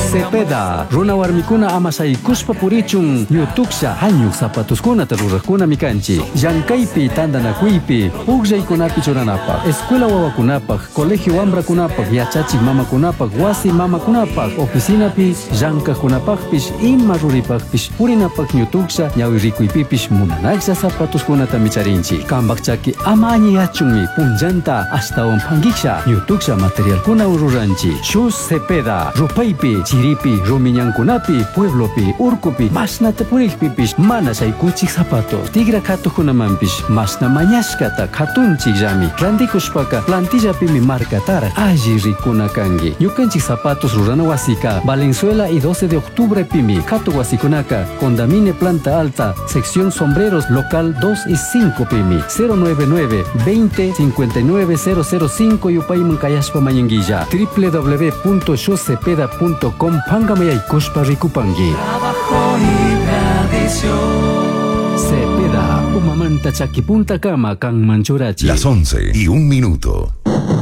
Cepeda, runa warmikuna amasaykuspa purichun ñutuksha hañuq zapatuskunata rurakuna mikanchi. Llankaypi tandanakuypi puqllaykunapi churanapaq, escuela wawakunapaq, colegio wambrakunapaq, yachachiq mamakunapaq, wasi mamakunapaq, oficinapi llankaqkunapaqpish ima ruripaqpish purinapaq ñutuksha ñawirikuypipish munanaycha zapatuskunata micharinchi. Kanpaq chaki ama añiyachunmi punllanta ashtawan pankiksha ñutuksha materialkuna ruranchi. Shus Cepeda, rupaypi, chiripi, rumiñankunapi, pueblopi, urkupi, mashnata purikpipish mana shaykunchik zapatos. Tigra katukunamanpish mashna mañashkata katunchik llami. Rantikushpaka plantillapimi markatara alli rikuna kangi. Ñukanchik zapatos rurana wasika Valenzuela y 12 de octubre pimi. Katu wasikunaka Condamine Planta Alta, sección sombreros local 2 y 5 pimi. 099 20 59 005 yupayman kayashpa mañanguilla. www.shuscepeda.com pangamayaykushpa rikupangi. Trabajo y tradición. Cepeda, umamanta chakipunta kama kan manchurachi. Las 11:01.